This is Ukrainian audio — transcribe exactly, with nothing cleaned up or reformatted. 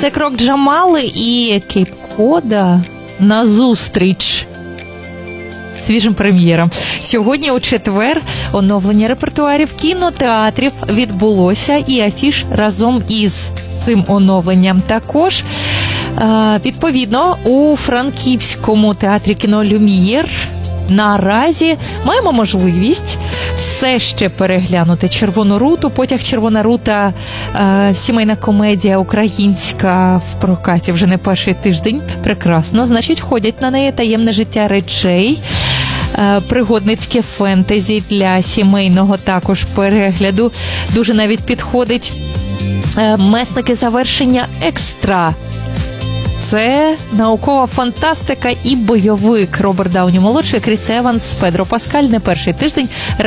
Це крок Джамали і Кейп-Кода назустріч свіжим прем'єрам. Сьогодні у четвер оновлення репертуарів кінотеатрів відбулося, і афіш разом із цим оновленням також. Відповідно, у Франківському театрі кіно «Люм'єр» наразі маємо можливість все ще переглянути «Червону руту». Потяг «Червона рута» – сімейна комедія українська в прокаті вже не перший тиждень. Прекрасно. Значить, ходять на неї «Таємне життя речей». Пригодницьке фентезі для сімейного також перегляду. Дуже навіть підходить. «Месники завершення екстра». Це наукова фантастика і бойовик. Роберт Дауні молодший, Кріс Еванс, Педро Паскаль. Не перший тиждень